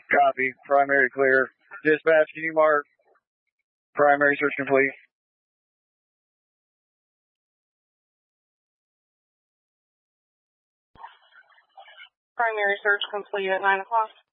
Copy. Primary clear. Dispatch, can you mark primary search complete? Primary search complete at 9 o'clock.